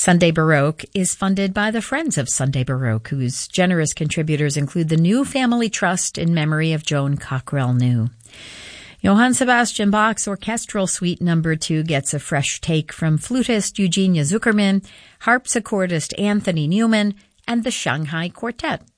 Sunday Baroque is funded by the Friends of Sunday Baroque, whose generous contributors include the New Family Trust in memory of Joan Cockrell New. Johann Sebastian Bach's Orchestral Suite No. 2 gets a fresh take from flutist Eugenia Zuckerman, harpsichordist Anthony Newman, and the Shanghai Quartet.